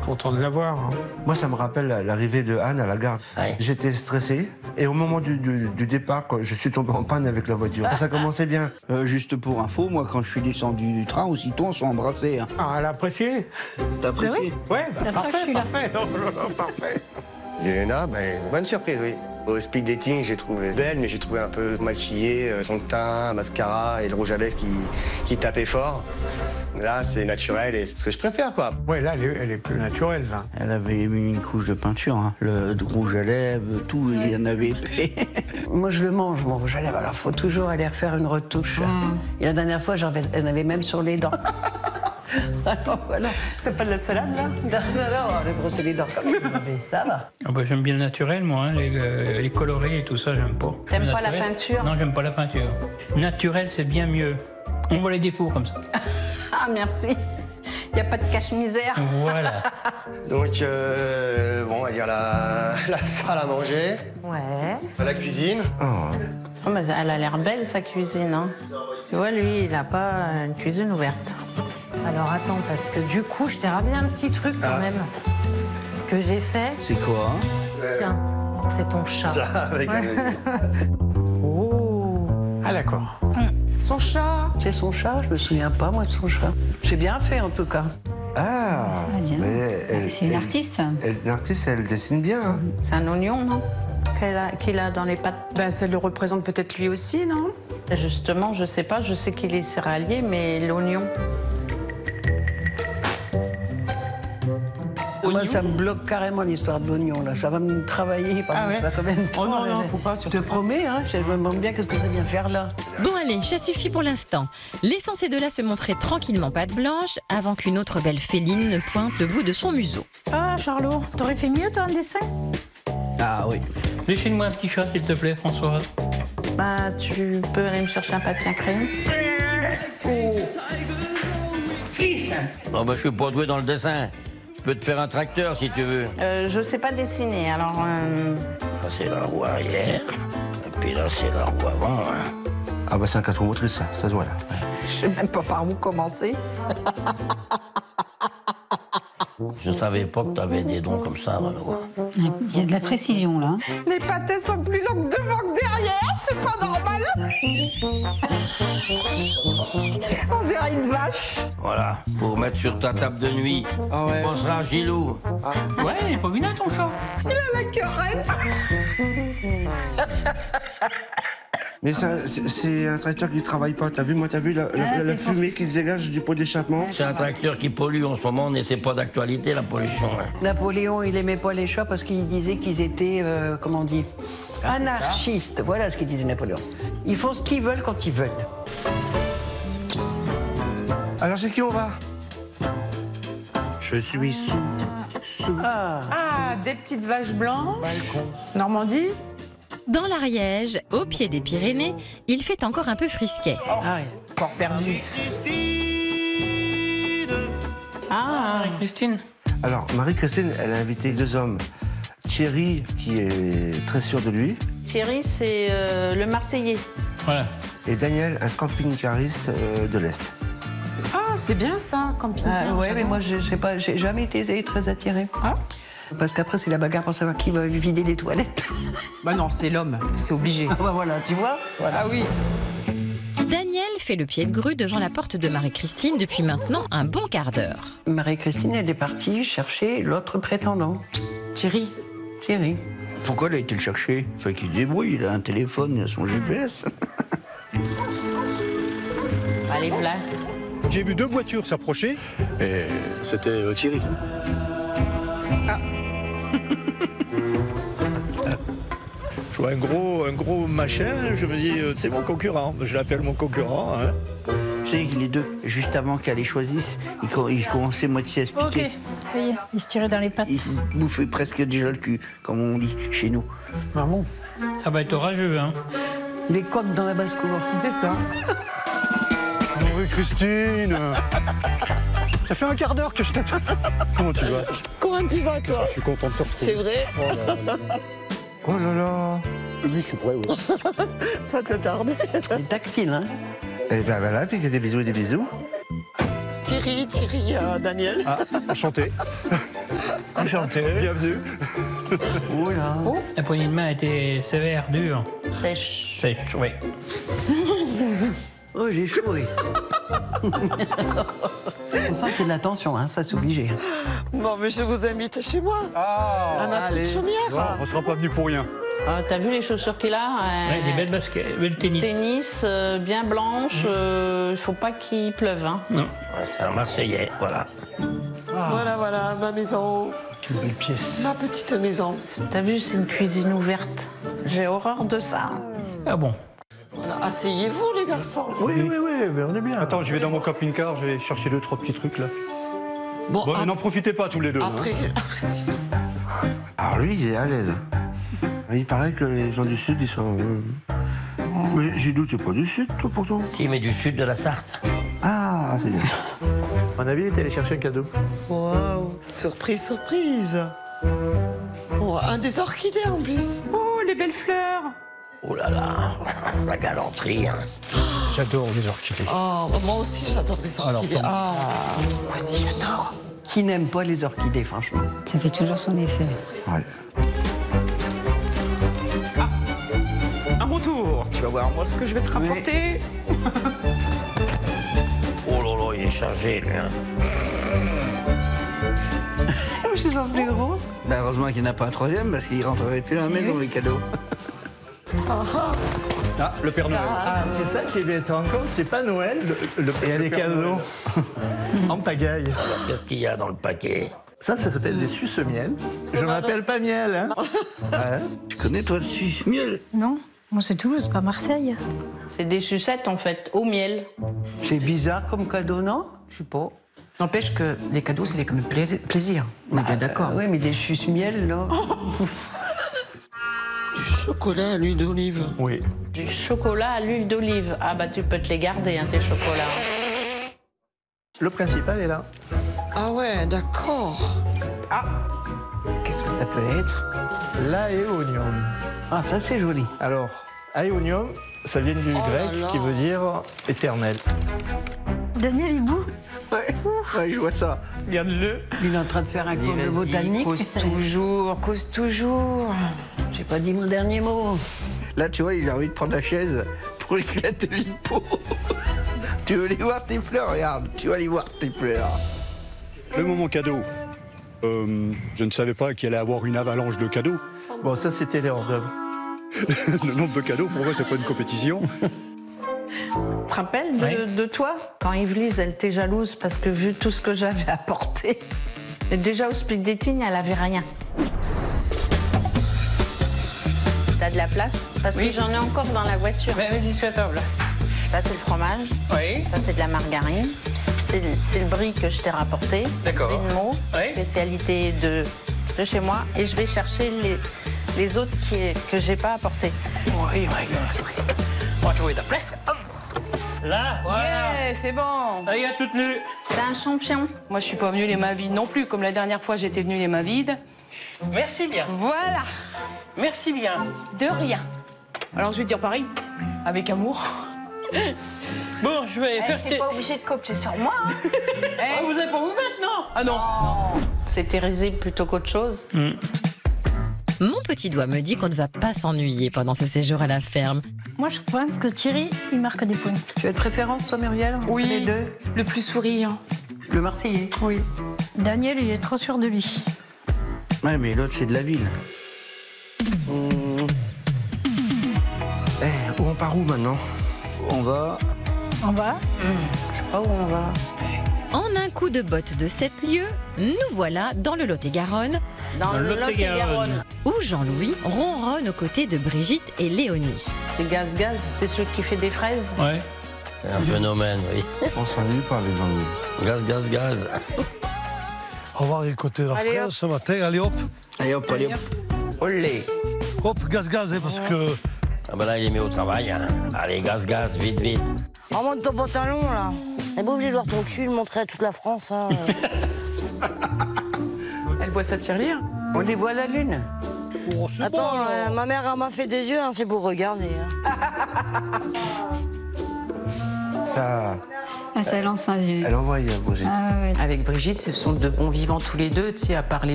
content de l'avoir. Hein. Moi, ça me rappelle l'arrivée de Anne à la gare. Ouais. J'étais stressé et au moment du départ, quand je suis tombé en panne avec la voiture. Ça commençait bien. Juste pour info, moi, quand je suis descendu du train, aussitôt, on s'est embrassés. Hein. Ah, elle a apprécié. T'as apprécié? Ouais, La preuve, je suis là. parfait. Oh, parfait. Yelena, bonne surprise, oui. Au speed dating, j'ai trouvé belle, mais j'ai trouvé un peu maquillée, son teint, mascara et le rouge à lèvres qui tapait fort. Là, c'est naturel et c'est ce que je préfère, quoi. Ouais, là, elle est plus naturelle, là. Elle avait mis une couche de peinture, hein. Le rouge à lèvres, tout, il y en avait. Moi, je le mange, mon rouge à lèvres. Alors, il faut toujours aller refaire une retouche. Et la dernière fois, j'en avais même sur les dents. Alors, voilà. T'as pas de la salade, là? Non, j'ai brossé les dents comme ça. Ça va. Ah bah, j'aime bien le naturel, moi, hein, les colorés et tout ça, j'aime pas. T'aimes pas la Naturel. peinture? Non, j'aime pas la peinture. Naturel, c'est bien mieux. On voit les défauts comme ça. Ah, merci. Y a pas de cache-misère. Voilà. Donc, bon, on va dire la salle à manger, Ouais. la cuisine. Oh, mais elle a l'air belle, sa cuisine. Hein. Tu vois, lui, il a pas une cuisine ouverte. Alors attends, parce que du coup, je t'ai ramené un petit truc quand même que j'ai fait. C'est quoi, hein? Tiens, c'est ton chat. Avec Oh. Ah, d'accord. Son chat. C'est son chat, je me souviens pas, moi, de son chat. J'ai bien fait, en tout cas. Ah, Ça va bien. mais C'est une artiste. L'artiste, elle dessine bien. Hein. C'est un oignon, non? Qu'il a dans les pattes. Ben, ça le représente peut-être lui aussi, non? Justement, je sais pas, je sais qu'il est céréalier, mais l'oignon. Moi, ça me bloque carrément l'histoire de l'oignon, là. Ça va me travailler pendant pas combien de temps. Oh non, là. faut pas, Je surtout te promets, hein, je me demande bien qu'est-ce que ça vient faire là. Bon allez, ça suffit pour l'instant. Laissons ces deux-là se montrer tranquillement patte blanche avant qu'une autre belle féline ne pointe le bout de son museau. Ah, Charlot, t'aurais fait mieux, toi, un dessin? Ah oui. Laissez-moi un petit chat, s'il te plaît, Françoise. Bah, tu peux aller me chercher un papier, un crayon? Oh bah, je suis pas doué dans le dessin. Je peux te faire un tracteur si tu veux. Je sais pas dessiner, alors. Là, c'est la roue arrière. Et puis là, c'est la roue avant. Hein. Ah, bah, c'est un 4 roues motrices, ça se voit là. Je sais même pas par où commencer. Je savais pas que t'avais des dons comme ça, Renaud. Il y a de la précision, là. Les pâtés sont plus longs que devant que derrière, c'est pas normal. On dirait une vache. Voilà, pour mettre sur ta table de nuit. Ah ouais. Tu penseras à Gilou. Ouais, il est pas vilain, ton chat. Il a la querette. Mais c'est un tracteur qui travaille pas. T'as vu, moi, t'as vu la fumée qui se dégage du pot d'échappement? C'est un tracteur qui pollue en ce moment, mais c'est pas d'actualité, la pollution. Hein. Napoléon, il aimait pas les chats parce qu'il disait qu'ils étaient, comment on dit, anarchistes. Voilà ce qu'il disait Napoléon. Ils font ce qu'ils veulent quand ils veulent. Alors, chez qui on va? Je suis sous. Ah, des petites vaches blanches. Normandie? Dans l'Ariège, au pied des Pyrénées, il fait encore un peu frisquet. Ah oui. Encore perdu. Ah, Christine. Alors, Marie-Christine, elle a invité 2 hommes. Thierry, qui est très sûr de lui, Thierry, c'est le Marseillais. Voilà. et Daniel, un camping-cariste de l'Est. ah c'est bien ça, camping-car. Ouais, mais moi, je sais pas, j'ai jamais été très attirée. Ah. Parce qu'après, c'est la bagarre pour savoir qui va vider les toilettes. Bah non, c'est l'homme, c'est obligé. Ah bah voilà, tu vois, voilà. Ah oui. Daniel fait le pied de grue devant la porte de Marie-Christine depuis maintenant un bon quart d'heure. Marie-Christine, elle est partie chercher l'autre prétendant, Thierry. Thierry. Pourquoi elle a été le chercher? Faut qu'il se débrouille, il a un téléphone, il a son GPS. Allez, voilà. J'ai vu 2 voitures s'approcher et c'était Thierry. Je vois un gros machin, je me dis c'est mon concurrent, je l'appelle mon concurrent. Hein. Tu sais, les deux, juste avant qu'elle les choisisse, ils commençaient moitié à se piquer. Ok, ça y est, il se tirait dans les pattes. Ils se bouffaient presque déjà le cul, comme on dit chez nous. Ah bon? Ça va être orageux, hein. Des coques dans la basse-cour. C'est ça. Marie-Christine. Ça fait un quart d'heure que je t'attends. Comment tu vas? Comment tu vas, toi? Je suis content de te retrouver. C'est vrai? Oh là là! Oui, je suis prêt, oui. Ça te tarde. Elle est tactile, hein. Et ben voilà, puis que des bisous et des bisous. Thierry, Daniel. Ah, enchanté. Enchanté. Bienvenue. Oh là. La poignée de main était sévère, dure. Sèche. Sèche, oui. Oh, j'ai chaud, oui. On sent qu'il y a de la tension, hein, ça c'est obligé. Bon, mais je vous invite chez moi. À ma petite chaumière. Bon, on ne sera pas venu pour rien. T'as vu les chaussures qu'il a? Ouais, des belles baskets, belles tennis. Tennis, bien blanches. Il faut pas qu'il pleuve. Hein. Non. C'est un Marseillais, voilà. Voilà, ma maison. Quelle belle pièce. Ma petite maison. T'as vu, c'est une cuisine ouverte. J'ai horreur de ça. Ah bon? Voilà, asseyez-vous, les garçons. Oui, mais on est bien. Attends, je vais dans mon camping-car, je vais chercher 2-3 petits trucs là. Bon, N'en profitez pas tous les deux. après. Alors lui, il est à l'aise. Il paraît que les gens du Sud, ils sont... Mais j'ai doute, t'es pas du Sud, toi, pourtant. Si, mais du sud de la Sarthe. Ah, c'est bien. À mon avis, il est allé chercher un cadeau. Waouh, surprise, surprise. Oh, un des orchidées en plus. Oh, les belles fleurs. Oh là là, la galanterie. Hein. J'adore les orchidées. Oh, moi aussi, j'adore les orchidées. Moi aussi, j'adore. Qui n'aime pas les orchidées, franchement? Ça fait toujours son effet. Ouais. À mon tour, tu vas voir moi ce que je vais te rapporter. Oh là là, il est chargé, lui. Hein. Je suis en plus gros. Ben, heureusement qu'il n'y en a pas un troisième, parce qu'il rentrerait plus à la maison, les cadeaux. Ah, le Père Noël. Ah, c'est ça qui est bien en compte, c'est pas Noël. Il y a des cadeaux en pagaille. Alors, qu'est-ce qu'il y a dans le paquet? Ça s'appelle des suce-miel. Je m'appelle pas miel, hein. Ouais. Tu connais, toi, le suce-miel? Non, moi c'est Toulouse, pas Marseille. C'est des sucettes, en fait, au miel. C'est bizarre comme cadeau, non? Je sais pas. N'empêche que les cadeaux, c'est comme plaisir. On est bien d'accord. Oui, mais des suce-miel, là. Du chocolat à l'huile d'olive. Oui. Du chocolat à l'huile d'olive. Ah bah tu peux te les garder, hein, tes chocolats. Le principal est là. Ah ouais, d'accord. Ah, qu'est-ce que ça peut être? L'aéonium. Ah, ça c'est joli. Alors, aéonium, ça vient du grec qui veut dire éternel. Daniel Hibou. Ouais, je vois ça. Regarde-le. Il est en train de faire un cours de botanique. Cause toujours. J'ai pas dit mon dernier mot. Là, tu vois, il a envie de prendre la chaise pour éclater l'hippo. Tu veux aller voir tes fleurs? Regarde, tu vas aller voir tes fleurs. Le moment cadeau. Je ne savais pas qu'il allait avoir une avalanche de cadeaux. Bon, ça c'était les hors-d'œuvre. Le nombre de cadeaux, pour moi, c'est pas une compétition. Tu te rappelles de toi? Quand Yvelise, elle était jalouse parce que vu tout ce que j'avais apporté, et déjà au speed dating, elle avait rien. T'as de la place? Parce que j'en ai encore dans la voiture. Mais vas-y, sur la table. Ça, c'est le fromage. Oui. Ça, c'est de la margarine. C'est le brie que je t'ai rapporté. D'accord. Brie de Meaux, Oui. spécialité de chez moi. Et je vais chercher les autres que j'ai pas apportés. Oui. On va trouver ta place. Hop. Là, voilà. Yeah, c'est bon. Là, il y a toute nue. T'es un champion. Moi, je suis pas venue les mains vides non plus. Comme la dernière fois, j'étais venue les mains vides. Merci bien. Voilà. Merci bien. De rien. Alors, je vais dire pareil, avec amour. Bon, je vais faire T'es pas obligé de copier sur moi. Hein. Ah, vous n'allez pas vous mettre, non? Ah non. C'était risible plutôt qu'autre chose. Mon petit doigt me dit qu'on ne va pas s'ennuyer pendant ce séjour à la ferme. Moi je pense que Thierry, il marque des points. Tu as de préférence, toi, Muriel? Oui. Les deux? Le plus souriant. Le Marseillais? Oui. Daniel, il est trop sûr de lui. Ouais, mais l'autre, c'est de la ville. Où on part où maintenant? On va... En bas. Je sais pas où on va. En un coup de botte de 7 lieues, nous voilà dans le Lot-et-Garonne, Dans le Lot-et-Garonne. où Jean-Louis ronronne aux côtés de Brigitte et Léonie. C'est Gaz, c'est celui qui fait des fraises. Ouais. C'est un phénomène, oui. On s'ennuie pas avec Jean-Louis. Gaz. On va récolter la Allez, fraise hop. ce matin. Allez hop. Allez hop, allez hop. Olé. Hop, gaz, hein, parce que... Ah ben là, il est mis au travail. Hein. Allez, gaz, vite. Remonte ton pantalon, là. T'es pas obligé de voir ton cul, le montrer à toute la France, hein. Elle voit sa tirelire. On les voit la lune. Oh, c'est Attends, bon, alors. ma mère, elle m'a fait des yeux, hein, c'est pour regarder. Hein. Ça... Ah, ça lance un vieux. Elle envoie Brigitte. Ah, ouais. Avec Brigitte, ce sont de bons vivants tous les deux, tu sais, à part les